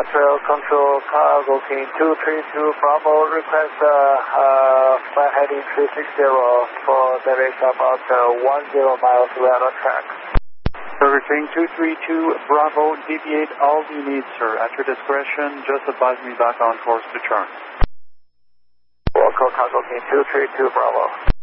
Trail Control, Cargo King 232 Bravo, request flight heading 360 for direct about 10 miles, we are on track. Burger King 232 Bravo, deviate all you need, sir. At your discretion, just advise me back on course to turn. Local Cargo King 232 Bravo.